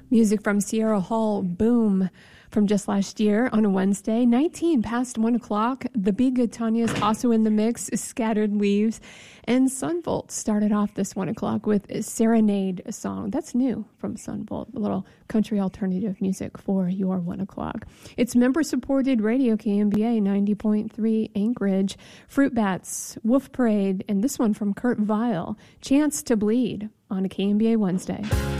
Music from Sierra Hall, Boom, from just last year on a Wednesday. 19 past 1 o'clock. The Be Good Tanya's also in the mix, Scattered Leaves. And Sunvolt started off this 1 o'clock with Serenade, a song. That's new from Sunvolt, a little country alternative music for your 1 o'clock. It's member-supported radio, KMBA 90.3 Anchorage, Fruit Bats, Wolf Parade, and this one from Kurt Vile, Chance to Bleed on a KMBA Wednesday.